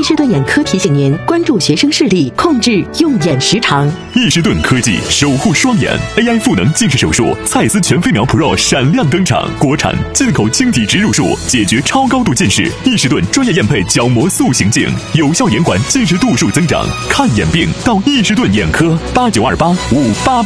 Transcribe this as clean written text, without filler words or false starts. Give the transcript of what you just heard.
士顿眼科提醒您关注学生视力，控制用眼时长。 易士顿科技守护双眼 AI 赋能近视手术，蔡司全飞秒 Pro 闪亮登场，国产进口晶体植入术，解决超高度近视。易士顿专业验配角膜塑形镜，有效延缓近视度数增长。看眼病到易士顿眼科，89285888。